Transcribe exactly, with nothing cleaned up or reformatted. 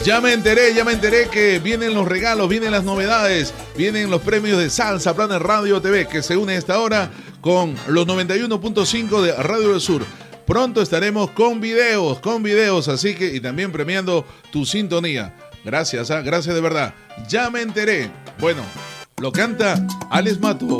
Ya me enteré, ya me enteré que vienen los regalos, vienen las novedades, vienen los premios de Salsa Planet Radio T V, que se une a esta hora con los noventa y uno punto cinco de Radio del Sur. Pronto estaremos con videos, con videos, así que, y también premiando tu sintonía. Gracias, ¿eh? Gracias de verdad. Ya me enteré. Bueno, lo canta Alex Mato.